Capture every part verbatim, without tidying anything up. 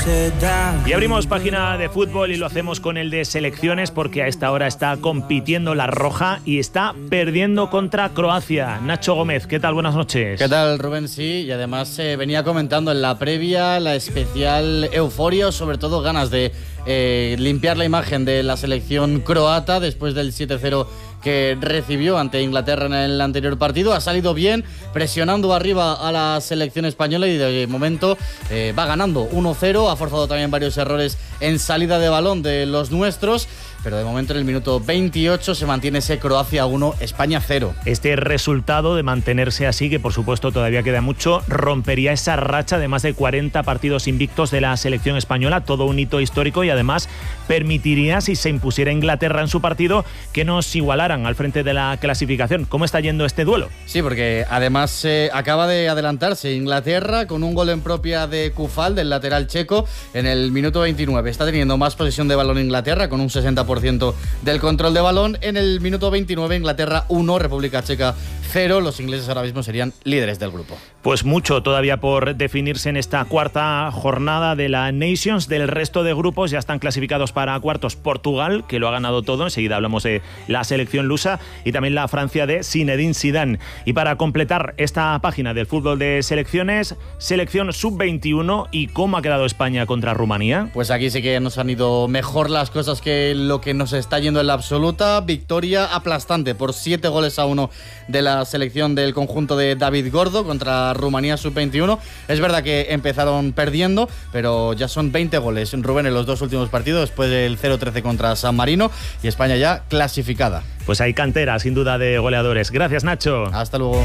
Y abrimos página de fútbol y lo hacemos con el de selecciones porque a esta hora está compitiendo la roja y está perdiendo contra Croacia. Nacho Gómez, ¿qué tal? Buenas noches. ¿Qué tal, Rubén? Sí, y además eh, venía comentando en la previa la especial euforia, o sobre todo ganas de eh, limpiar la imagen de la selección croata después del siete cero que recibió ante Inglaterra en el anterior partido. Ha salido bien, presionando arriba a la selección española y de momento eh, va ganando uno cero. Ha forzado también varios errores en salida de balón de los nuestros, pero de momento en el minuto veintiocho se mantiene ese Croacia uno, España cero. Este resultado, de mantenerse así, que por supuesto todavía queda mucho, rompería esa racha de más de cuarenta partidos invictos de la selección española, todo un hito histórico, y además permitiría, si se impusiera Inglaterra en su partido, que nos igualaran al frente de la clasificación. ¿Cómo está yendo este duelo? Sí, porque además eh, acaba de adelantarse Inglaterra con un gol en propia de Kufal, del lateral checo, en el minuto veintinueve. Está teniendo más posesión de balón Inglaterra, con un sesenta por ciento del control de balón. En el minuto veintinueve, Inglaterra uno, República Checa cero. Los ingleses ahora mismo serían líderes del grupo. Pues mucho todavía por definirse en esta cuarta jornada de la Nations. Del resto de grupos ya están clasificados para cuartos Portugal, que lo ha ganado todo. Enseguida hablamos de la selección lusa, y también la Francia de Zinedine Zidane. Y para completar esta página del fútbol de selecciones, selección sub veintiuno, ¿y cómo ha quedado España contra Rumanía? Pues aquí sí que nos han ido mejor las cosas que lo que nos está yendo en la absoluta. Victoria aplastante por siete goles a uno de la selección del conjunto de David Gordo contra Rumanía sub veintiuno. Es verdad que empezaron perdiendo, pero ya son veinte goles, Rubén, en los dos últimos partidos, después del cero trece contra San Marino, y España ya clasificada. Pues hay cantera, sin duda, de goleadores. Gracias, Nacho. Hasta luego.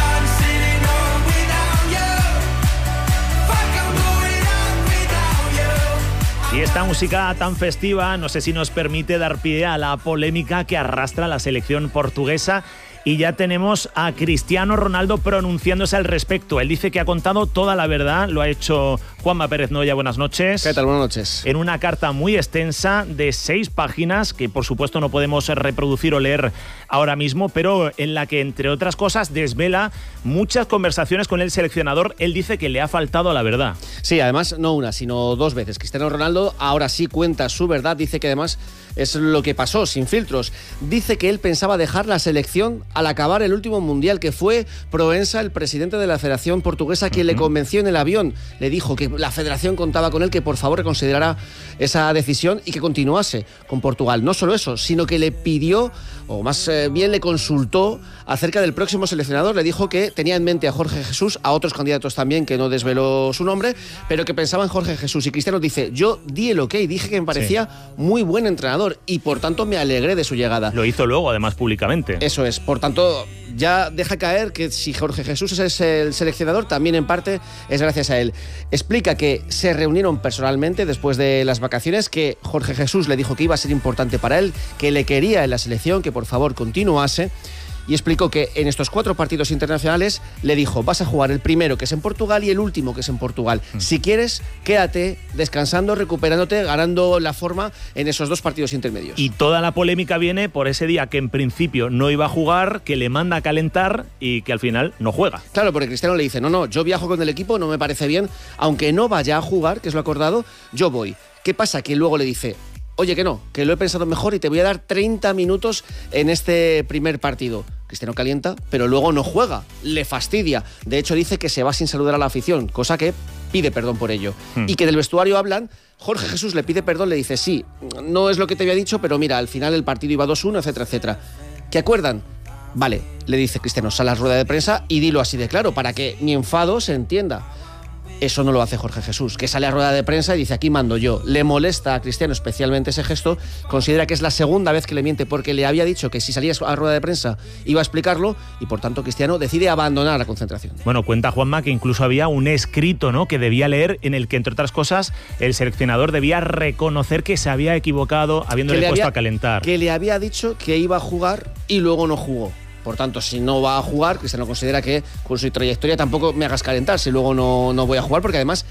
Y esta música tan festiva, no sé si nos permite dar pie a la polémica que arrastra la selección portuguesa. Y ya tenemos a Cristiano Ronaldo pronunciándose al respecto. Él dice que ha contado toda la verdad. Lo ha hecho Juanma Pérez Noya. Buenas noches. ¿Qué tal? Buenas noches. En una carta muy extensa de seis páginas, que por supuesto no podemos reproducir o leer ahora mismo, pero en la que, entre otras cosas, desvela muchas conversaciones con el seleccionador. Él dice que le ha faltado a la verdad. Sí, además no una, sino dos veces. Cristiano Ronaldo ahora sí cuenta su verdad. Dice que además es lo que pasó, sin filtros. Dice que él pensaba dejar la selección al acabar el último mundial, que fue Proença, el presidente de la Federación Portuguesa, quien uh-huh. le convenció en el avión. Le dijo que la Federación contaba con él, que por favor reconsiderara esa decisión y que continuase con Portugal. No solo eso, sino que le pidió, o más eh, bien le consultó acerca del próximo seleccionador. Le dijo que tenía en mente a Jorge Jesús, a otros candidatos también, que no desveló su nombre, pero que pensaba en Jorge Jesús. Y Cristiano dice: yo di el ok, dije que me parecía sí. muy buen entrenador y por tanto me alegré de su llegada. Lo hizo luego, además, públicamente. Eso es, por tanto, ya deja caer que si Jorge Jesús es el seleccionador, también en parte es gracias a él. Explica que se reunieron personalmente después de las vacaciones, que Jorge Jesús le dijo que iba a ser importante para él, que le quería en la selección, que por favor continuase. Y explicó que en estos cuatro partidos internacionales le dijo: vas a jugar el primero, que es en Portugal, y el último, que es en Portugal. Mm. Si quieres, quédate descansando, recuperándote, ganando la forma en esos dos partidos intermedios. Y toda la polémica viene por ese día que en principio no iba a jugar, que le manda a calentar y que al final no juega. Claro, porque Cristiano le dice: no, no, yo viajo con el equipo, no me parece bien, aunque no vaya a jugar, que es lo acordado, yo voy. ¿Qué pasa? Que luego le dice: oye, que no, que lo he pensado mejor y te voy a dar treinta minutos en este primer partido. Cristiano calienta, pero luego no juega, le fastidia. De hecho, dice que se va sin saludar a la afición, cosa que pide perdón por ello. Hmm. Y que del vestuario hablan, Jorge Jesús le pide perdón, le dice: sí, no es lo que te había dicho, pero mira, al final el partido iba dos uno, etcétera, etcétera. ¿Qué acuerdan? Vale, le dice Cristiano: sal a la rueda de prensa y dilo así de claro, para que mi enfado se entienda. Eso no lo hace Jorge Jesús, que sale a rueda de prensa y dice: aquí mando yo. Le molesta a Cristiano especialmente ese gesto, considera que es la segunda vez que le miente, porque le había dicho que si salía a rueda de prensa iba a explicarlo, y por tanto Cristiano decide abandonar la concentración. Bueno, cuenta Juanma que incluso había un escrito, ¿no?, que debía leer, en el que, entre otras cosas, el seleccionador debía reconocer que se había equivocado habiéndole puesto había, a calentar. Que le había dicho que iba a jugar y luego no jugó. Por tanto, si no va a jugar, Cristiano considera que con su trayectoria tampoco me hagas calentar si luego no, no voy a jugar, porque además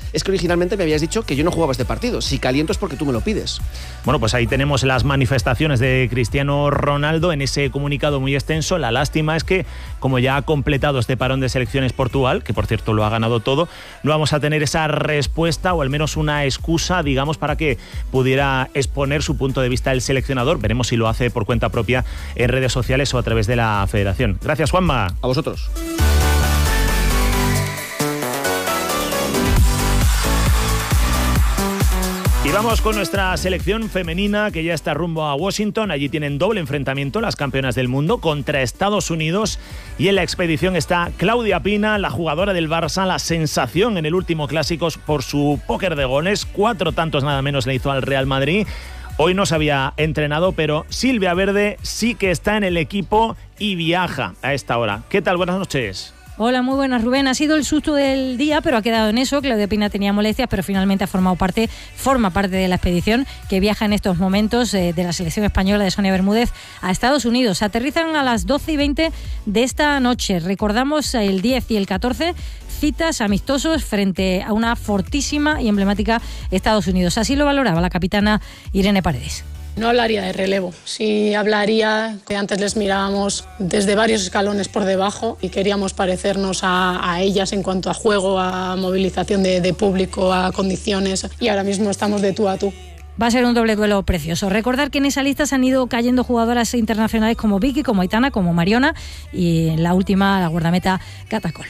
es que originalmente me habías dicho que yo no jugaba este partido. Si caliento es porque tú me lo pides. Bueno, pues ahí tenemos las manifestaciones de Cristiano Ronaldo en ese comunicado muy extenso. La lástima es que, como ya ha completado este parón de selecciones Portugal, que por cierto lo ha ganado todo, no vamos a tener esa respuesta o al menos una excusa, digamos, para que pudiera exponer su punto de vista el seleccionador. Veremos si lo hace por cuenta propia en redes sociales o a través de la Federación. Gracias, Juanma. A vosotros. Y vamos con nuestra selección femenina que ya está rumbo a Washington. Allí tienen doble enfrentamiento las campeonas del mundo contra Estados Unidos. Y en la expedición está Claudia Pina, la jugadora del Barça, la sensación en el último clásico por su póker de goles. Cuatro tantos nada menos le hizo al Real Madrid. Hoy no se había entrenado, pero Silvia Verde sí que está en el equipo y viaja a esta hora. ¿Qué tal? Buenas noches. Hola, muy buenas, Rubén. Ha sido el susto del día, pero ha quedado en eso. Claudia Pina tenía molestias, pero finalmente ha formado parte, forma parte de la expedición que viaja en estos momentos eh, de la selección española de Sonia Bermúdez a Estados Unidos. Aterrizan a las doce y veinte de esta noche. Recordamos el diez y el catorce, citas amistosos frente a una fortísima y emblemática Estados Unidos. Así lo valoraba la capitana Irene Paredes. No hablaría de relevo, sí hablaría que antes les mirábamos desde varios escalones por debajo y queríamos parecernos a, a ellas en cuanto a juego, a movilización de, de público, a condiciones, y ahora mismo estamos de tú a tú. Va a ser un doble duelo precioso. Recordar que en esa lista se han ido cayendo jugadoras internacionales como Vicky, como Aitana, como Mariona y en la última la guardameta Catacol.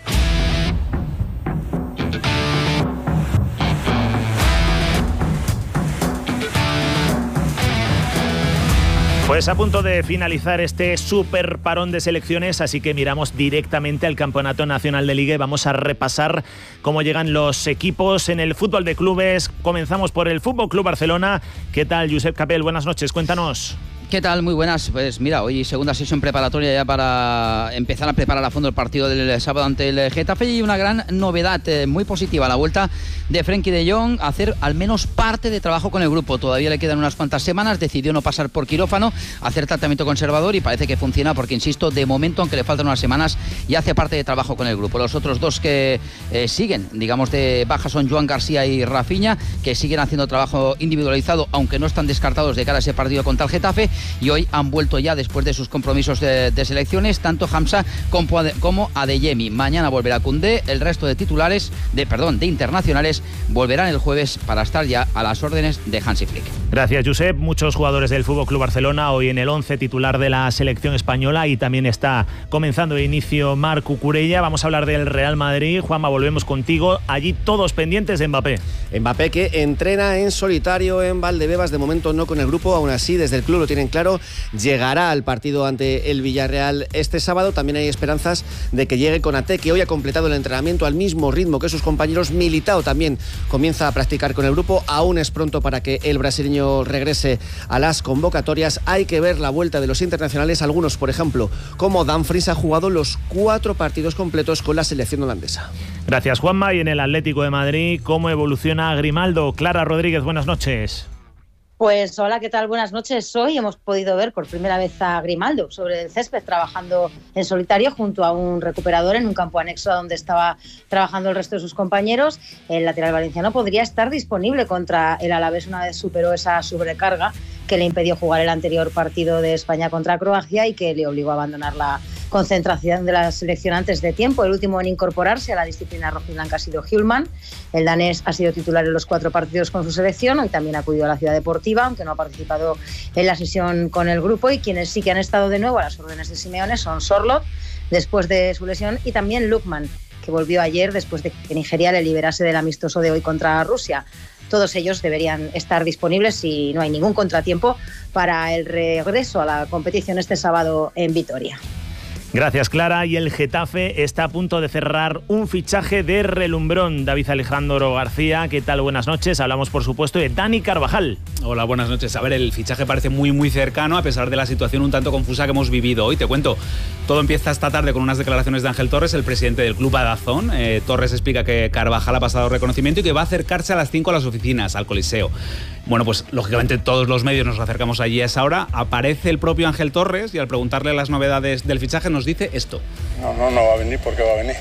Pues a punto de finalizar este super parón de selecciones, así que miramos directamente al Campeonato Nacional de Liga y vamos a repasar cómo llegan los equipos en el fútbol de clubes. Comenzamos por el Fútbol Club Barcelona. ¿Qué tal, Josep Capel? Buenas noches, cuéntanos. ¿Qué tal? Muy buenas. Pues mira, hoy segunda sesión preparatoria ya para empezar a preparar a fondo el partido del sábado ante el Getafe, y una gran novedad eh, muy positiva, la vuelta de Frenkie de Jong a hacer al menos parte de trabajo con el grupo. Todavía le quedan unas cuantas semanas, decidió no pasar por quirófano, hacer tratamiento conservador y parece que funciona porque, insisto, de momento, aunque le faltan unas semanas, ya hace parte de trabajo con el grupo. Los otros dos que eh, siguen, digamos, de baja son Joan García y Rafinha, que siguen haciendo trabajo individualizado, aunque no están descartados de cara a ese partido contra el Getafe. Y hoy han vuelto ya después de sus compromisos de, de selecciones tanto Hamza como, como Adeyemi. Mañana volverá Koundé. El resto de titulares, de perdón, de internacionales volverán el jueves para estar ya a las órdenes de Hansi Flick. Gracias, Josep. Muchos jugadores del Fútbol Club Barcelona hoy en el once titular de la selección española, y también está comenzando de inicio Marc Cucurella. Vamos a hablar del Real Madrid. Juanma, volvemos contigo. Allí todos pendientes de Mbappé. Mbappé que entrena en solitario en Valdebebas, de momento no con el grupo. Aún así, desde el club lo tienen claro, llegará al partido ante el Villarreal este sábado. También hay esperanzas de que llegue Konaté, que hoy ha completado el entrenamiento al mismo ritmo que sus compañeros. Militao también comienza a practicar con el grupo. Aún es pronto para que el brasileño regrese a las convocatorias. Hay que ver la vuelta de los internacionales. Algunos, por ejemplo, como Dumfries, ha jugado los cuatro partidos completos con la selección holandesa. Gracias, Juanma. Y en el Atlético de Madrid, ¿cómo evoluciona Grimaldo? Clara Rodríguez, buenas noches. Pues hola, ¿qué tal? Buenas noches. Hoy hemos podido ver por primera vez a Grimaldo sobre el césped trabajando en solitario junto a un recuperador en un campo anexo a donde estaba trabajando el resto de sus compañeros. El lateral valenciano podría estar disponible contra el Alavés una vez superó esa sobrecarga que le impidió jugar el anterior partido de España contra Croacia y que le obligó a abandonar la concentración de la selección antes de tiempo. El último en incorporarse a la disciplina rojiblanca ha sido Hjulmand. El danés ha sido titular en los cuatro partidos con su selección. Hoy también ha acudido a la Ciudad Deportiva, aunque no ha participado en la sesión con el grupo. Y quienes sí que han estado de nuevo a las órdenes de Simeone son Sorloth, después de su lesión, y también Lookman, que volvió ayer después de que Nigeria le liberase del amistoso de hoy contra Rusia. Todos ellos deberían estar disponibles si no hay ningún contratiempo para el regreso a la competición este sábado en Vitoria. Gracias, Clara. Y el Getafe está a punto de cerrar un fichaje de relumbrón. David Alejandro García, ¿qué tal? Buenas noches. Hablamos, por supuesto, de Dani Carvajal. Hola, buenas noches. A ver, el fichaje parece muy, muy cercano, a pesar de la situación un tanto confusa que hemos vivido hoy. Te cuento, todo empieza esta tarde con unas declaraciones de Ángel Torres, el presidente del club Adazón. Eh, Torres explica que Carvajal ha pasado reconocimiento y que va a acercarse a las cinco a las oficinas, al Coliseo. Bueno, pues lógicamente todos los medios nos acercamos allí a esa hora. Aparece el propio Ángel Torres y al preguntarle las novedades del fichaje nos dice esto. No, no, no va a venir porque va a venir.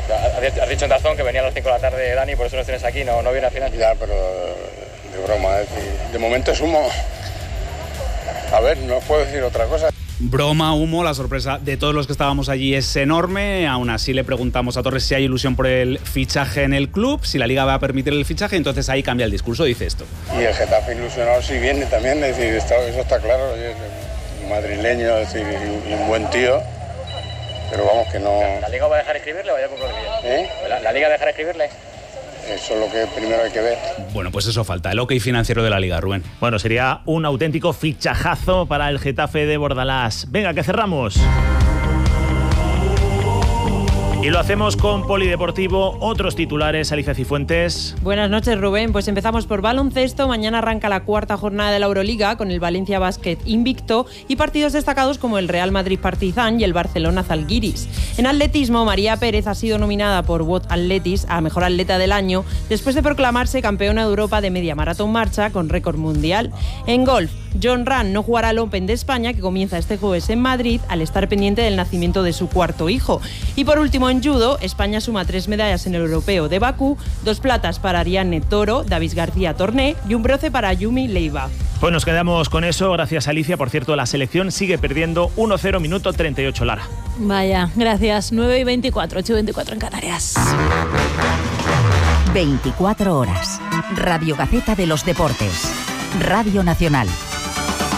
Has dicho en Dazón que venía a las cinco de la tarde Dani, por eso no tienes aquí, no, no viene al final. Ya, pero de broma, es decir, de momento es humo. A ver, no puedo decir otra cosa. Broma, humo, la sorpresa de todos los que estábamos allí es enorme. Aún así le preguntamos a Torres si hay ilusión por el fichaje en el club, si la Liga va a permitir el fichaje, entonces ahí cambia el discurso, dice esto. Y el Getafe ilusionado sí viene también, es decir, está, eso está claro, es un madrileño, es decir, y un buen tío, pero vamos que no... ¿La Liga va a dejar escribirle o vaya por ¿Eh? ¿La, ¿La Liga va a dejar escribirle? Eso es lo que primero hay que ver. Bueno, pues eso falta, el ok financiero de la Liga, Rubén. Bueno, sería un auténtico fichajazo para el Getafe de Bordalás. Venga, que cerramos. Y lo hacemos con Polideportivo. Otros titulares, Alicia Cifuentes. Buenas noches, Rubén. Pues empezamos por baloncesto. Mañana arranca la cuarta jornada de la Euroliga con el Valencia Basket invicto y partidos destacados como el Real Madrid Partizan y el Barcelona Zalgiris. En atletismo, María Pérez ha sido nominada por World Athletics a Mejor Atleta del Año después de proclamarse campeona de Europa de media maratón marcha con récord mundial. En golf, John Ram no jugará al Open de España, que comienza este jueves en Madrid, al estar pendiente del nacimiento de su cuarto hijo. Y por último, en judo, España suma tres medallas en el Europeo de Bakú, dos platas para Ariadne Toro, David García Torné y un bronce para Yumi Leiva. Pues nos quedamos con eso, gracias Alicia. Por cierto, la selección sigue perdiendo uno cero, minuto treinta y ocho, Lara. Vaya, gracias. nueve y veinticuatro, ocho y veinticuatro en Canarias. veinticuatro horas. Radio Gaceta de los Deportes. Radio Nacional.